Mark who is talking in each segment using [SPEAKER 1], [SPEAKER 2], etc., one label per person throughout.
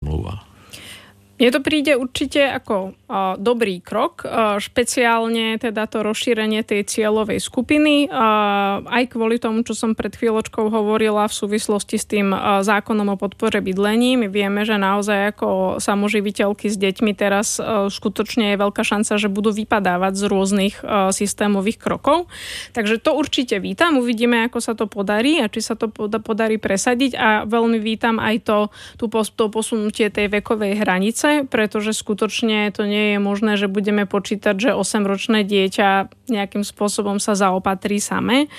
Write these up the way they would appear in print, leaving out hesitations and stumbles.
[SPEAKER 1] domlouvá?
[SPEAKER 2] Mne to príde určite ako dobrý krok, špeciálne teda to rozšírenie tej cieľovej skupiny, aj kvôli tomu, čo som pred chvíľočkou hovorila v súvislosti s tým zákonom o podpore bydlení. My vieme, že naozaj ako samoživiteľky s deťmi teraz skutočne je veľká šanca, že budú vypadávať z rôznych systémových krokov. Takže to určite vítam. Uvidíme, ako sa to podarí a či sa to podarí presadiť a veľmi vítam aj to posunutie tej vekovej hranice, pretože skutočne to nie je možné, že budeme počítať, že 8-ročné dieťa nejakým spôsobom sa zaopatrí samé.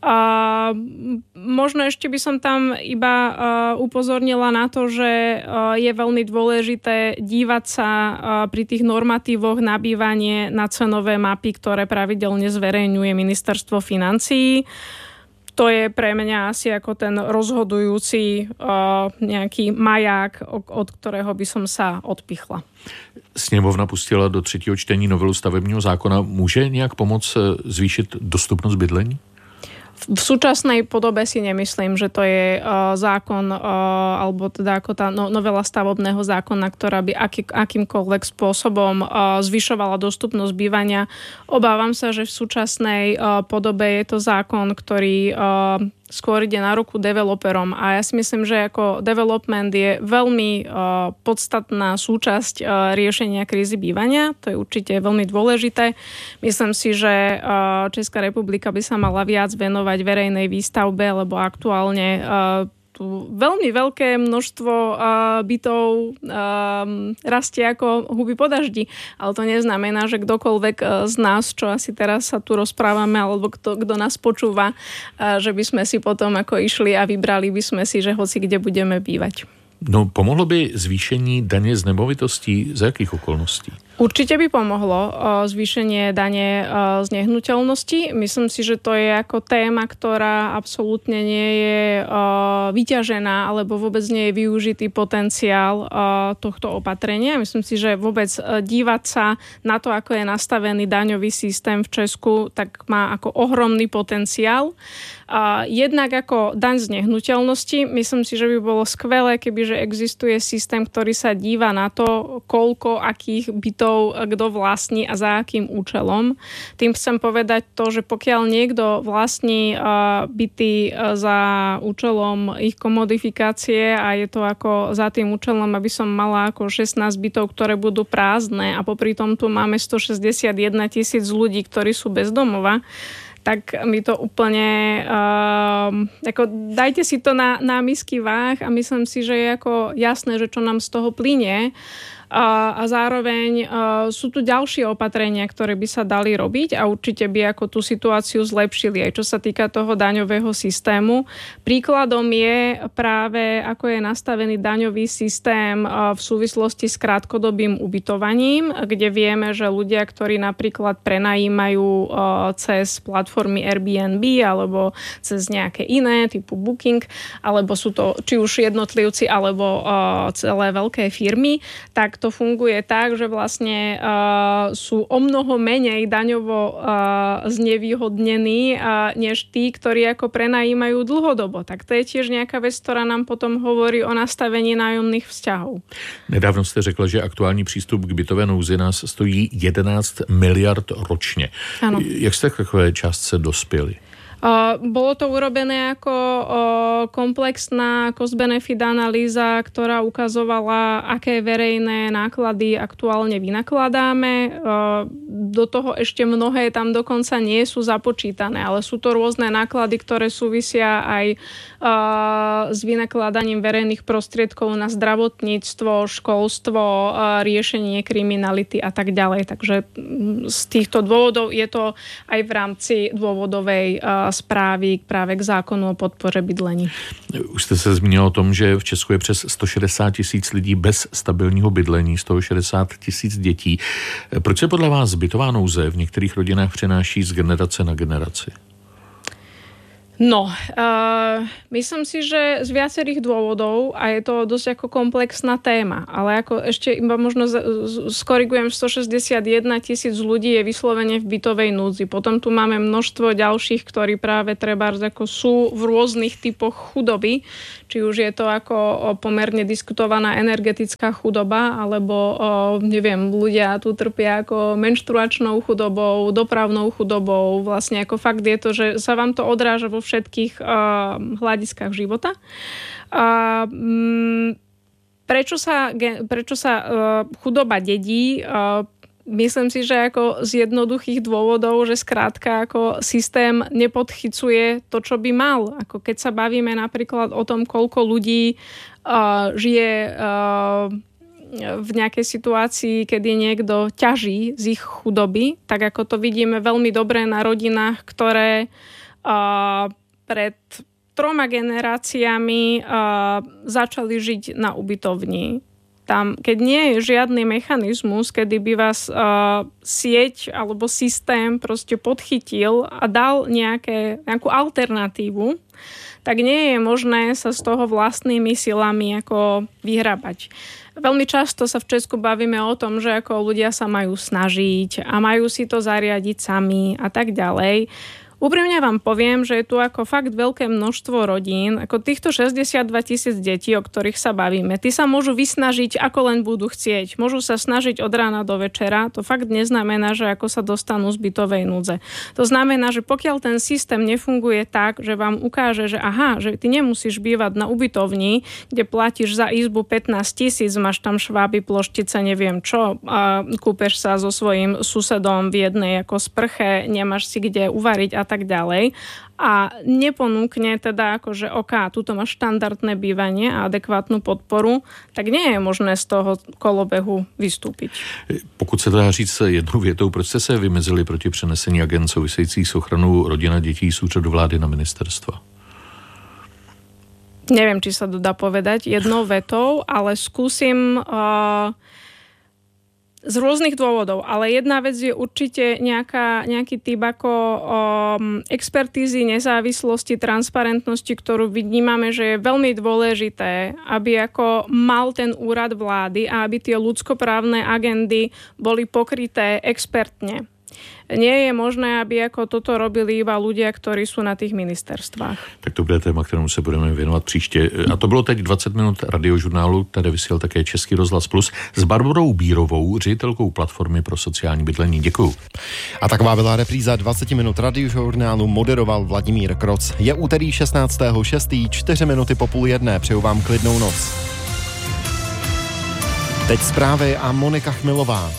[SPEAKER 2] Možno ešte by som tam iba upozornila na to, že je veľmi dôležité dívať sa pri tých normatívoch na bývanie na cenové mapy, ktoré pravidelne zverejňuje Ministerstvo financií. To je pre mňa asi ako ten rozhodujúci nejaký maják, od ktorého by som sa odpichla.
[SPEAKER 1] Sněmovna pustila do 3. čtení novelu stavebního zákona. Může nějak pomoct zvýšit dostupnost bydlení?
[SPEAKER 2] V súčasnej podobe si nemyslím, že to je zákon alebo teda ako tá novela stavebného zákona, ktorá by akýmkoľvek spôsobom zvyšovala dostupnosť bývania. Obávam sa, že v súčasnej podobe je to zákon, ktorý skôr ide na ruku developerom a ja si myslím, že ako development je veľmi podstatná súčasť riešenia krízy bývania. To je určite veľmi dôležité. Myslím si, že Česká republika by sa mala viac venovať verejnej výstavbe, lebo aktuálne tu veľmi veľké množstvo bytov rastie ako huby po daždi. Ale to neznamená, že kdokoľvek z nás, čo asi teraz sa tu rozprávame, alebo kto nás počúva, že by sme si potom ako išli a vybrali by sme si, že hoci kde budeme bývať.
[SPEAKER 1] No, pomohlo by zvýšení daně z nemovitostí za jakých okolností?
[SPEAKER 2] Určite by pomohlo zvýšenie dane z nehnuteľnosti. Myslím si, že to je ako téma, ktorá absolútne nie je vyťažená alebo vôbec nie je využitý potenciál tohto opatrenia. Myslím si, že vôbec dívať sa na to, ako je nastavený daňový systém v Česku, tak má ako ohromný potenciál. Jednak ako daň z nehnuteľnosti, myslím si, že by bolo skvelé, kebyže existuje systém, ktorý sa díva na to, koľko akých bytov kto vlastní a za akým účelom. Tým chcem povedať to, že pokiaľ niekto vlastní byty za účelom ich komodifikácie a je to ako za tým účelom, aby som mala ako 16 bytov, ktoré budú prázdne a popri tom tu máme 161 000 ľudí, ktorí sú bez domova, tak mi to úplne ako dajte si to na misky váh a myslím si, že je ako jasné, že čo nám z toho plynie. A zároveň sú tu ďalšie opatrenia, ktoré by sa dali robiť a určite by ako tú situáciu zlepšili, aj čo sa týka toho daňového systému. Príkladom je práve, ako je nastavený daňový systém v súvislosti s krátkodobým ubytovaním, kde vieme, že ľudia, ktorí napríklad prenajímajú cez platformy Airbnb alebo cez nejaké iné typu Booking, alebo sú to či už jednotlivci alebo celé veľké firmy, tak to funguje tak, že vlastne sú o mnoho menej daňovo znevýhodnení než tí, ktorí ako prenajímajú dlhodobo. Tak to je tiež nejaká vec, ktorá nám potom hovorí o nastavení nájomných vzťahov.
[SPEAKER 1] Nedávno jste řekla, že aktuální přístup k bytové nouzi nás stojí 11 miliard ročně.
[SPEAKER 2] Ano.
[SPEAKER 1] Jak jste k takové částce dospěli?
[SPEAKER 2] Bolo to urobené ako komplexná cost-benefit analýza, ktorá ukazovala, aké verejné náklady aktuálne vynakladáme. Do toho ešte mnohé tam dokonca nie sú započítané, ale sú to rôzne náklady, ktoré súvisia aj s vynakladaním verejných prostriedkov na zdravotníctvo, školstvo, riešenie kriminality a tak ďalej. Takže z týchto dôvodov je to aj v rámci dôvodovej zprávy právě k zákonu o podpoře bydlení.
[SPEAKER 1] Už jste se zmínil o tom, že v Česku je přes 160 000 lidí bez stabilního bydlení, 160 000 dětí. Proč se podle vás bytová nouze v některých rodinách přenáší z generace na generaci?
[SPEAKER 2] No, myslím si, že z viacerých dôvodov a je to dosť ako komplexná téma, ale ako ešte iba možno skorigujem, 161 000 ľudí je vyslovene v bytovej núdzi. Potom tu máme množstvo ďalších, ktorí práve trebárs ako sú v rôznych typoch chudoby, či už je to ako pomerne diskutovaná energetická chudoba, alebo neviem, ľudia tu trpia ako menštruačnou chudobou, dopravnou chudobou. Vlastne ako fakt je to, že sa vám to odráža vo všetkých hľadiskách života. Prečo sa chudoba dedí? Myslím si, že ako z jednoduchých dôvodov, že skrátka ako systém nepodchycuje to, čo by mal. Ako keď sa bavíme napríklad o tom, koľko ľudí žije v nejakej situácii, kedy niekto ťaží z ich chudoby, tak ako to vidíme veľmi dobre na rodinách, ktoré pred 3 generáciami začali žiť na ubytovni. Tam, keď nie je žiadny mechanizmus, kedy by vás sieť alebo systém proste podchytil a dal nejakú alternatívu, tak nie je možné sa z toho vlastnými silami ako vyhrabať. Veľmi často sa v Česku bavíme o tom, že ako ľudia sa majú snažiť a majú si to zariadiť sami a tak ďalej. Úprimne vám poviem, že je tu ako fakt veľké množstvo rodín, ako týchto 62 000 detí, o ktorých sa bavíme. Tí sa môžu vysnažiť, ako len budú chcieť. Môžu sa snažiť od rána do večera. To fakt neznamená, že ako sa dostanú z bytovej núdze. To znamená, že pokiaľ ten systém nefunguje tak, že vám ukáže, že aha, že ty nemusíš bývať na ubytovni, kde platíš za izbu 15 000, máš tam šváby, ploštice, neviem čo, a kúpeš sa so svojím susedom v jednej ako sprche, nemáš si kde uvariť a tak ďalej a neponúkne teda akože tuto máš štandardné bývanie a adekvátnu podporu, tak nie je možné z toho kolobehu vystúpiť.
[SPEAKER 1] Pokud se dá říct jednou větou, proč jste se vymezili proti přenesení agend souvisejících s ochranou rodin a dětí z úřadu vlády na ministerstva?
[SPEAKER 2] Neviem, či sa to dá povedať jednou vetou, ale skúsim z rôznych dôvodov, ale jedna vec je určite nejaký typ ako expertízy, nezávislosti, transparentnosti, ktorú vnímame, že je veľmi dôležité, aby ako mal ten úrad vlády a aby tie ľudskoprávne agendy boli pokryté expertne. Nie je možné, aby ako toto robili iba ľudia, ktorí sú na tých ministerstvách.
[SPEAKER 1] Tak to bude téma, kterému se budeme věnovat příště. A to bylo teď 20 minut radiožurnálu, tady vysílal také Český rozhlas Plus s Barborou Bírovou, ředitelkou platformy pro sociální bydlení. Děkuju.
[SPEAKER 3] A taková byla repríza 20 minut radiožurnálu, moderoval Vladimír Kroc. Je úterý 16.6., 4 minuty po 12:30. Přeju vám klidnou noc. Teď zprávy a Monika Chmilová.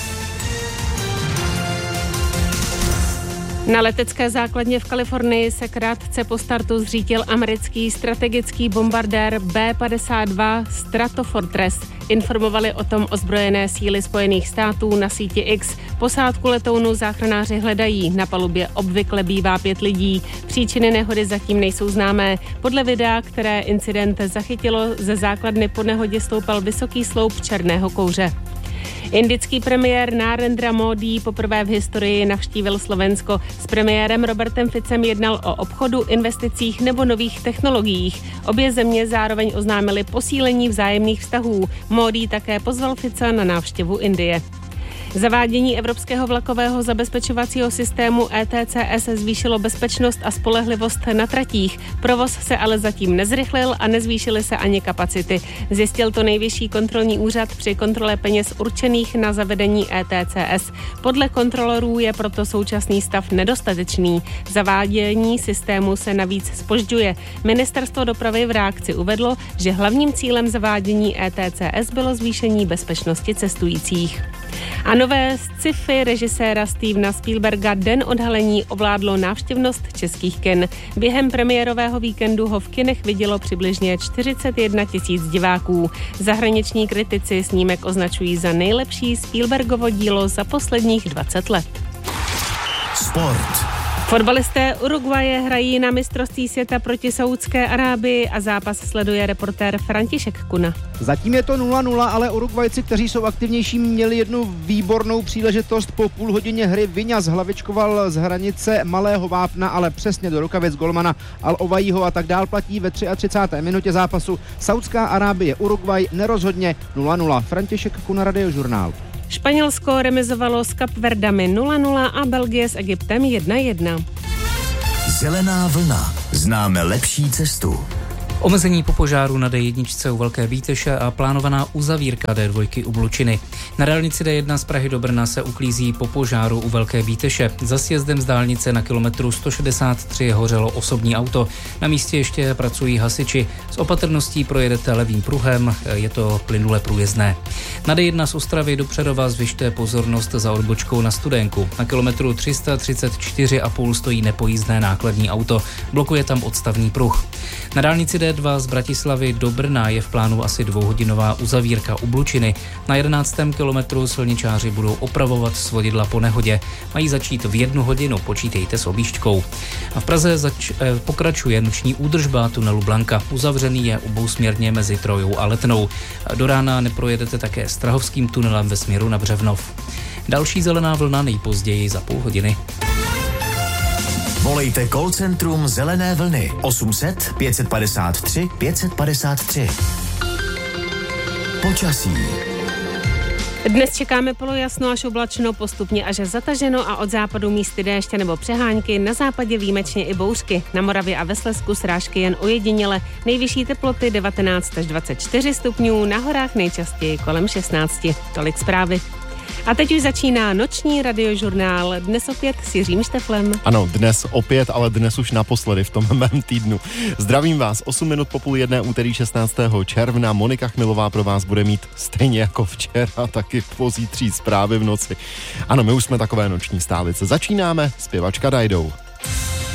[SPEAKER 4] Na letecké základně v Kalifornii se krátce po startu zřítil americký strategický bombardér B-52 Stratofortress. Informovali o tom ozbrojené síly Spojených států na síti X. Posádku letounu záchranáři hledají. Na palubě obvykle bývá 5 lidí. Příčiny nehody zatím nejsou známé. Podle videa, které incident zachytilo, ze základny po nehodě stoupal vysoký sloup černého kouře. Indický premiér Narendra Modi poprvé v historii navštívil Slovensko. S premiérem Robertem Ficem jednal o obchodu, investicích nebo nových technologiích. Obě země zároveň oznámily posílení vzájemných vztahů. Modi také pozval Fica na návštěvu Indie. Zavádění evropského vlakového zabezpečovacího systému ETCS zvýšilo bezpečnost a spolehlivost na tratích. Provoz se ale zatím nezrychlil a nezvýšily se ani kapacity. Zjistil to Nejvyšší kontrolní úřad při kontrole peněz určených na zavedení ETCS. Podle kontrolorů je proto současný stav nedostatečný. Zavádění systému se navíc zpožďuje. Ministerstvo dopravy v reakci uvedlo, že hlavním cílem zavádění ETCS bylo zvýšení bezpečnosti cestujících. A nové sci-fi režiséra Stevena Spielberga Den odhalení ovládlo návštěvnost českých kin. Během premiérového víkendu ho v kinech vidělo přibližně 41 000 diváků. Zahraniční kritici snímek označují za nejlepší Spielbergovo dílo za posledních 20 let.
[SPEAKER 5] Sport.
[SPEAKER 4] Fotbalisté Uruguaye hrají na mistrovství světa proti Saúdské Arábii a zápas sleduje reportér František Kuna.
[SPEAKER 5] Zatím je to 0-0, ale Uruguajci, kteří jsou aktivnější, měli jednu výbornou příležitost. Po půl hodině hry Viñas hlavičkoval z hranice malého vápna, ale přesně do rukavic golmana Al-Ovajího a tak dál platí ve 33. minutě zápasu Saúdská Arábie Uruguay nerozhodně 0-0. František Kuna, Radiožurnál.
[SPEAKER 4] Španělsko remizovalo s Kapverdami 0-0 a Belgie s Egyptem 1-1.
[SPEAKER 6] Zelená vlna. Známe lepší cestu.
[SPEAKER 7] Omezení po požáru na D1 u Velké Bíteše a plánovaná uzavírka D2 u Blučiny. Na dálnici D1 z Prahy do Brna se uklízí po požáru u Velké Bíteše. Za sjezdem z dálnice na kilometru 163 hořelo osobní auto. Na místě ještě pracují hasiči. S opatrností projedete levým pruhem, je to plynule průjezdné. Na D1 z Ostravy do Přerova zvyšte pozornost za odbočkou na Studénku. Na kilometru 334,5 stojí nepojízdné nákladní auto. Blokuje tam odstavný pruh. Na dálnici D2 z Bratislavy do Brna je v plánu asi 2hodinová uzavírka u Blučiny. Na 11. kilometru silničáři budou opravovat svodidla po nehodě. Mají začít v 1 hodinu, počítejte s objížďkou. A v Praze pokračuje noční údržba tunelu Blanka. Uzavřený je obousměrně mezi Trojou a Letnou. Do rána neprojedete také Strahovským tunelem ve směru na Břevnov. Další zelená vlna nejpozději za půl hodiny.
[SPEAKER 6] Volejte call centrum Zelené vlny 800 553 553. Počasí.
[SPEAKER 4] Dnes čekáme polojasno až oblačno, postupně až zataženo a od západu místy déště nebo přehánky, na západě výjimečně i bouřky. Na Moravě a ve Slezsku srážky jen ojediněle. Nejvyšší teploty 19 až 24 stupňů, na horách nejčastěji kolem 16. Tolik zprávy. A teď už začíná noční radiožurnál, dnes opět s Jiřím Šteflem.
[SPEAKER 3] Ano, dnes opět, ale dnes už naposledy v tom mém týdnu. Zdravím vás, 8 minut po půl jedné, úterý 16. června. Monika Chmilová pro vás bude mít stejně jako včera, taky pozítří zprávy v noci. Ano, my už jsme takové noční stálice. Začínáme, zpěvačka Dajdou.